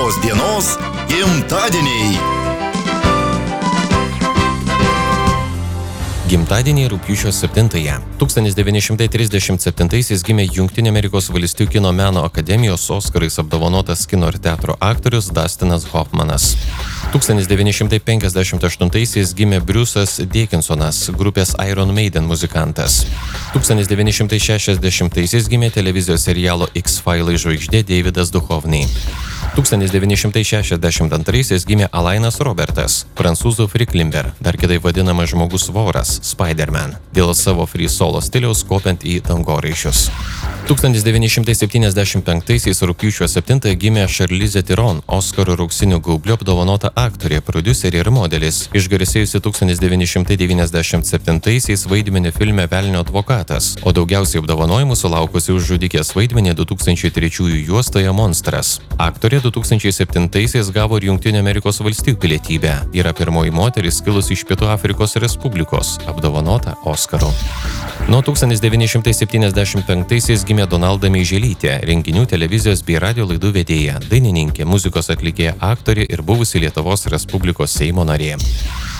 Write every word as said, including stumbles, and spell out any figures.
šios dienos gimtadieniai. Gimtadienį rugpjūčio septintąją. tūkstantis devyni šimtai trisdešimt septintaisiais gimė Jungtinių Amerikos valstijų kino meno akademijos Oskarais apdovanotas kino ir teatro aktorius Dustinas Hoffmanas. tūkstantis devyni šimtai penkiasdešimt aštuntaisiais gimė Briusas Dickinsonas, grupės Iron Maiden muzikantas. tūkstantis devyni šimtai šešiasdešimtaisiais gimė televizijos serialo X-Filai žvaigždė Davidas Duchovny. tūkstantis devyni šimtai šešiasdešimt antraisiais gimė Alainas Robertas, prancūzų Friklimber, dar kitaip vadinamas žmogus voras, Spider-Man, dėl savo free solo stiliaus kopiant į dangoraižius. tūkstantis devyni šimtai septyniasdešimt penktaisiais rugpjūčio septintąją gimė Charlize Theron, Oskaro auksiniu gaubliu apdovanota aktorė, prodiuserė ir modelis, išgarsėjusi tūkstantis devyni šimtai devyniasdešimt septintaisiais vaidmenį filme Velnio advokatas, o daugiausiai apdovanojimų sulaukusi už žudikės vaidmenį du tūkstančiai trečiųjų juostoje Monstras. Aktorė du tūkstančiai septintaisiais gavo ir Jungtinių Amerikos valstijų pilietybę. Yra pirmoji moteris kilusi iš Pietų Afrikos Respublikos, apdovanota Oskaru. Nuo tūkstantis devyni šimtai septyniasdešimt penktaisiais gimė Donalda Meiželytė, renginių, televizijos bei radio laidų vedėja, dainininkė, muzikos atlikėja, aktorė ir buvusi Lietuvos Respublikos Seimo narė.